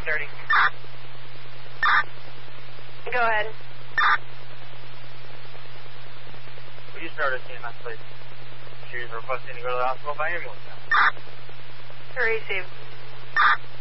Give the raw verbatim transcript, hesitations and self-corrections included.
thirty. Go ahead. Will you start a C M S, please? She's requesting to go to the hospital by ambulance now. Receive.